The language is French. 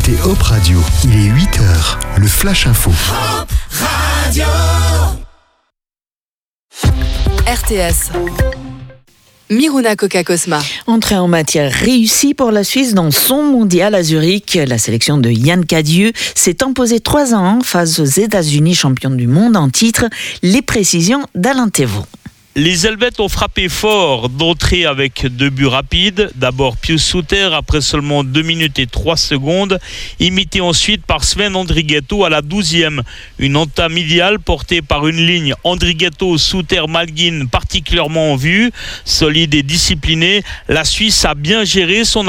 écoutez Hop Radio. Il est 8h, le Flash Info. Hop Radio. RTS. Miruna Coca-Cosma. Entrée en matière réussie pour la Suisse dans son mondial à Zurich. La sélection de Yann Cadieux s'est imposée 3-1 face aux États-Unis, championnes du monde en titre. Les précisions d'Alain Thévaux. Les Helvètes ont frappé fort d'entrée avec 2 buts rapides. D'abord Pius Suter après seulement 2 minutes et 3 secondes. Imité ensuite par Sven Andrighetto à la 12e. Une entame idéale portée par une ligne Andrighetto-Suter-Malgin particulièrement en vue. Solide et disciplinée, la Suisse a bien géré son